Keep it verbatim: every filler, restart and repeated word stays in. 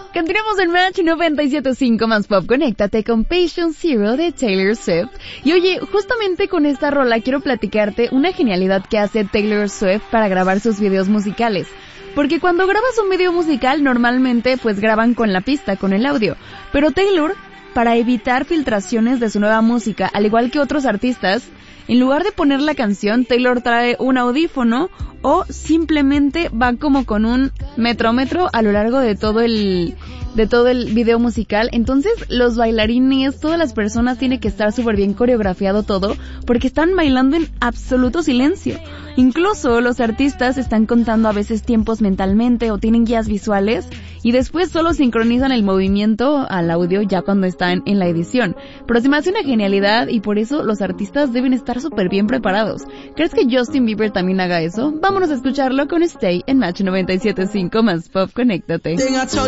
Continuamos en Match noventa y siete punto cinco más Pop. Conéctate con Patient Zero de Taylor Swift. Y oye, justamente con esta rola quiero platicarte una genialidad que hace Taylor Swift para grabar sus videos musicales. Porque cuando grabas un video musical, normalmente pues graban con la pista, con el audio. Pero Taylor, para evitar filtraciones de su nueva música, al igual que otros artistas, en lugar de poner la canción, Taylor trae un audífono o simplemente va como con un metrómetro a lo largo de todo el de todo el video musical. Entonces los bailarines, todas las personas tienen que estar súper bien coreografiado todo porque están bailando en absoluto silencio. Incluso los artistas están contando a veces tiempos mentalmente o tienen guías visuales y después solo sincronizan el movimiento al audio ya cuando están en la edición. Pero se me hace una genialidad y por eso los artistas deben estar súper bien preparados. ¿Crees que Justin Bieber también haga eso? Vámonos a escucharlo con Stay en Match noventa y siete punto cinco más Pop. Conéctate.